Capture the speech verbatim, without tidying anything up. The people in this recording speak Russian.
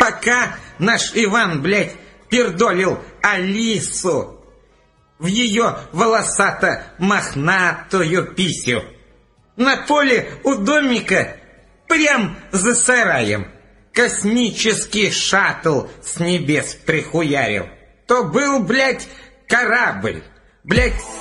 Пока наш Иван, блядь, пердолил Алису в ее волосато-мохнатую писю, на поле у домика, прям за сараем, космический шаттл с небес прихуярил. То был, блядь, корабль, блядь,